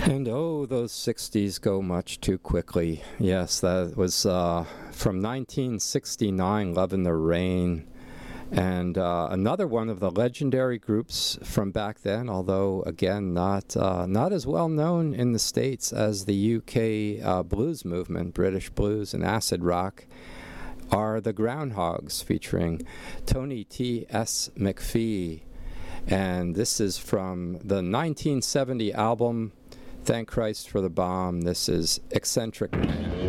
And oh, those 60s go much too quickly. Yes, that was from 1969, Love in the Rain. And another one of the legendary groups from back then, although, again, not as well known in the States as the UK blues movement, British blues and acid rock, are the Groundhogs, featuring Tony T.S. McPhee. And this is from the 1970 album, Thank Christ for the Bomb. This is Eccentric Man.